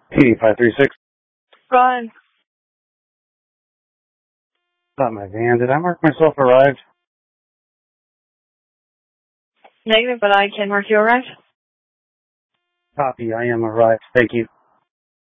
8536. Ron. Not my van. Did I mark myself arrived? Negative, but I can mark you arrived. Copy. I am arrived. Thank you.